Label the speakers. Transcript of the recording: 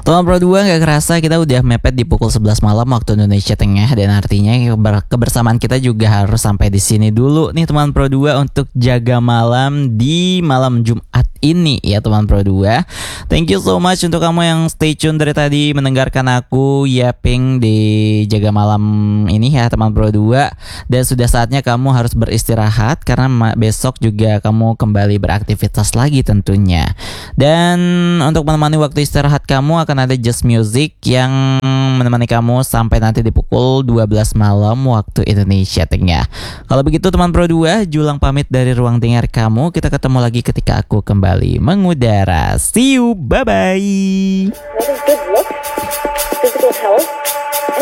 Speaker 1: Teman Pro 2, gak kerasa kita udah mepet di pukul 11 malam waktu Indonesia Tengah, dan artinya kebersamaan kita juga harus sampai di sini dulu nih teman Pro 2 untuk jaga malam di malam Jumat ini ya teman Pro 2. Thank you so much untuk kamu yang stay tune dari tadi mendengarkan aku yapping di jaga malam ini ya teman Pro 2. Dan sudah saatnya kamu harus beristirahat karena besok juga kamu kembali beraktivitas lagi tentunya. Dan untuk menemani waktu istirahat kamu akan ada Just Music yang menemani kamu sampai nanti di pukul 12 malam waktu Indonesia Tengah. Kalau begitu teman Pro 2, Julang pamit dari ruang dengar kamu. Kita ketemu lagi ketika aku kembali mengudara. See you, bye-bye.
Speaker 2: What is good look? Physical health?